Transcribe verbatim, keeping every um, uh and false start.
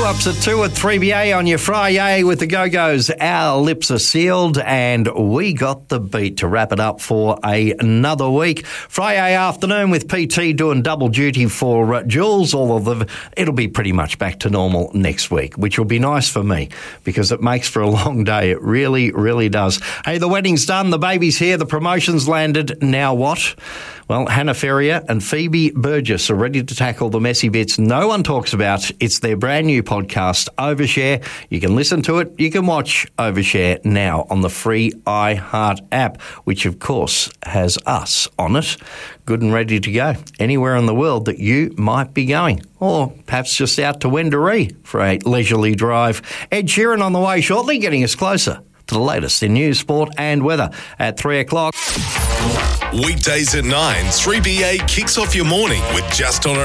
Call-ups at two at three B A on your Friday with the Go-Go's. Our lips are sealed and we got the beat to wrap it up for a, another week. Friday afternoon with P T doing double duty for uh, Jules. All of the, it'll be pretty much back to normal next week, which will be nice for me because it makes for a long day. It really, really does. Hey, the wedding's done. The baby's here. The promotion's landed. Now what? Well, Hannah Ferrier and Phoebe Burgess are ready to tackle the messy bits no one talks about. It's their brand new podcast, Overshare. You can listen to it. You can watch Overshare now on the free iHeart app, which, of course, has us on it, good and ready to go anywhere in the world that you might be going, or perhaps just out to Wendouree for a leisurely drive. Ed Sheeran on the way shortly, getting us closer to the latest in news, sport and weather at three o'clock. Weekdays at nine, three B A kicks off your morning with Just On